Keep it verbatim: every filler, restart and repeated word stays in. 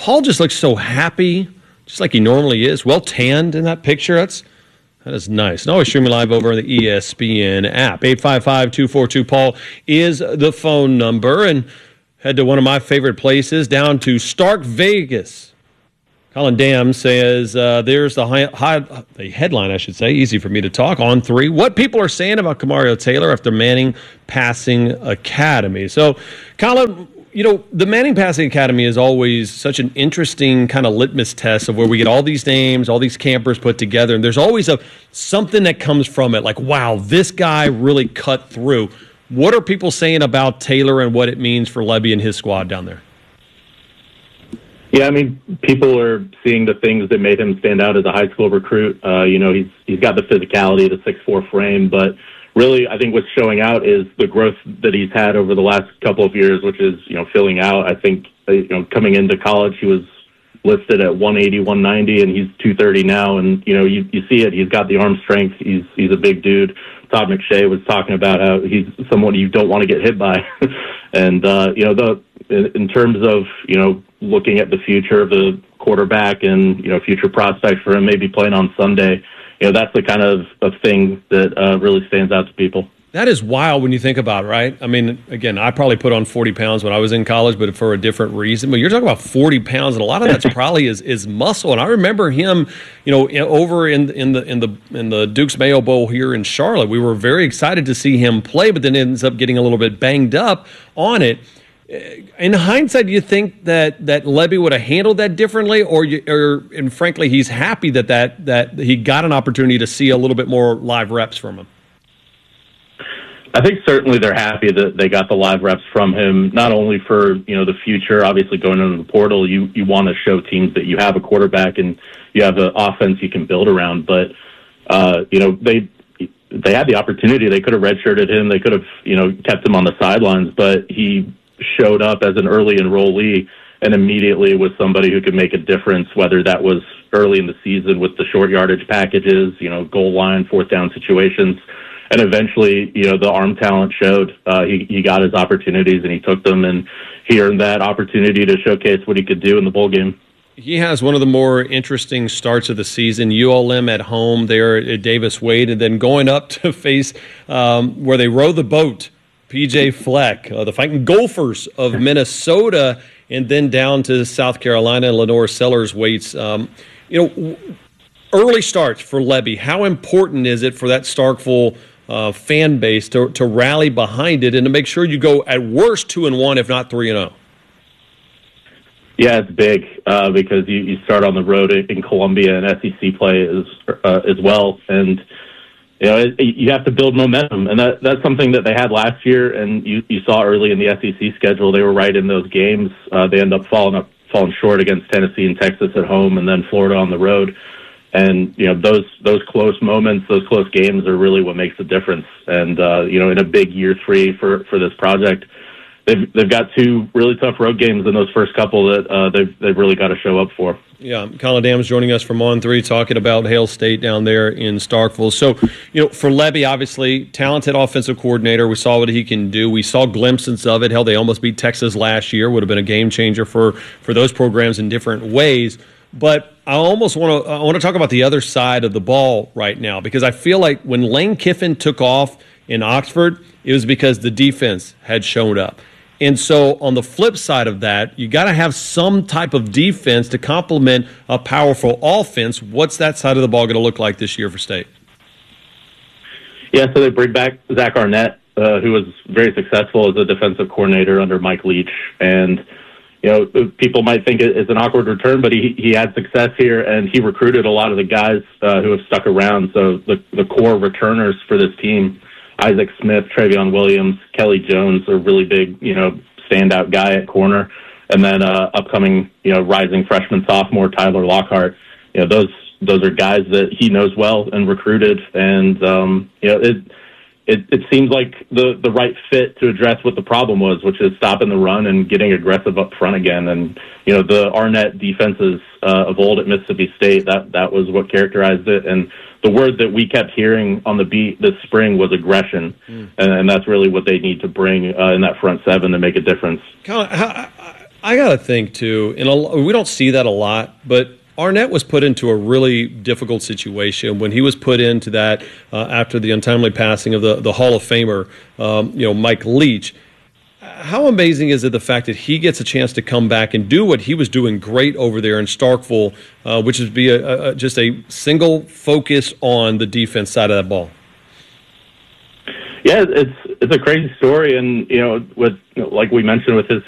Paul just looks so happy, just like he normally is. Well tanned in that picture. That's that is nice. And always streaming live over on the E S P N app. eight five five, two four two, Paul is the phone number. And head to one of my favorite places, down to Stark Vegas. Colin Dam says uh, there's the high, high, the headline, I should say, easy for me to talk, on three. What people are saying about Kamario Taylor after Manning Passing Academy. So, Colin, you know, the Manning Passing Academy is always such an interesting kind of litmus test of where we get all these names, all these campers put together, and there's always a something that comes from it, like, wow, this guy really cut through. What are people saying about Taylor and what it means for Lebby and his squad down there? Yeah, I mean, people are seeing the things that made him stand out as a high school recruit. Uh, you know, he's he's got the physicality, the six four frame, but really, I think what's showing out is the growth that he's had over the last couple of years, which is, you know, filling out. I think, you know, coming into college, he was listed at one eighty, one ninety, and he's two thirty now. And, you know, you, you see it. He's got the arm strength. He's he's a big dude. Todd McShay was talking about how he's someone you don't want to get hit by. and, uh, you know, the in, in terms of, you know, looking at the future of the quarterback and, you know, future prospects for him maybe playing on Sunday, you know, that's the kind of, of thing that uh, really stands out to people. That is wild when you think about it, right? I mean, again, I probably put on forty pounds when I was in college, but for a different reason. But you're talking about forty pounds, and a lot of that's probably is, is muscle. And I remember him, you know, over in in the in the in the Duke's Mayo Bowl here in Charlotte. We were very excited to see him play, but then ends up getting a little bit banged up on it. In hindsight, do you think that that Lebby would have handled that differently, or, you, or and frankly, he's happy that, that that he got an opportunity to see a little bit more live reps from him? I think certainly they're happy that they got the live reps from him, not only for, you know, the future, obviously going into the portal, you, you want to show teams that you have a quarterback and you have an offense you can build around. But, uh, you know, they they had the opportunity. They could have redshirted him. They could have, you know, kept him on the sidelines, but he showed up as an early enrollee and immediately was somebody who could make a difference, whether that was early in the season with the short yardage packages, you know, goal line, fourth down situations. And eventually, you know, the arm talent showed. Uh, he, he got his opportunities and he took them, and he earned that opportunity to showcase what he could do in the bowl game. He has one of the more interesting starts of the season. U L M at home there at Davis Wade, and then going up to face um, where they row the boat, P J Fleck, uh, the Fighting Gophers of Minnesota, and then down to South Carolina, Lenore Sellers waits. Um, you know, early starts for Lebby. How important is it for that Starkville uh, fan base to, to rally behind it and to make sure you go at worst two and one, if not three and zero? Yeah, it's big uh, because you, you start on the road in Columbia and S E C play as uh, as well, and you know it, you have to build momentum, and that that's something that they had last year, and you, you saw early in the S E C schedule they were right in those games. Uh, they end up falling up falling short against Tennessee and Texas at home, and then Florida on the road. And, you know, those those close moments, those close games are really what makes the difference. And, uh, you know, in a big year three for, for this project, they've they've got two really tough road games in those first couple that uh, they've, they've really got to show up for. Yeah, Colin Dam's joining us from On three, talking about Hail State down there in Starkville. So, you know, for Lebby, obviously, talented offensive coordinator. We saw what he can do. We saw glimpses of it. Hell, they almost beat Texas last year. Would have been a game changer for, for those programs in different ways. But I almost want to I want to talk about the other side of the ball right now, because I feel like when Lane Kiffin took off in Oxford, it was because the defense had shown up. And so on the flip side of that, you got to have some type of defense to complement a powerful offense. What's that side of the ball going to look like this year for State? Yeah, so they bring back Zach Arnett, uh, who was very successful as a defensive coordinator under Mike Leach. And, you know, people might think it's an awkward return, but he he had success here, and he recruited a lot of the guys uh, who have stuck around. So the, the core returners for this team, Isaac Smith, Travion Williams, Kelly Jones, a really big, you know, standout guy at corner. And then uh, upcoming, you know, rising freshman sophomore, Tyler Lockhart. You know, those those are guys that he knows well and recruited. And, um, you know, it, it it seems like the, the right fit to address what the problem was, which is stopping the run and getting aggressive up front again. And, you know, the Arnett defenses uh, of old at Mississippi State, that, that was what characterized it. And the word that we kept hearing on the beat this spring was aggression, mm. and, and that's really what they need to bring uh, in that front seven to make a difference. Colin, I, I I got to think, too, and a, we don't see that a lot, but Arnett was put into a really difficult situation when he was put into that uh, after the untimely passing of the, the Hall of Famer, um, you know, Mike Leach. How amazing is it the fact that he gets a chance to come back and do what he was doing great over there in Starkville, uh, which is be a, a, just a single focus on the defense side of that ball? Yeah, it's it's a crazy story, and you know, with like we mentioned with his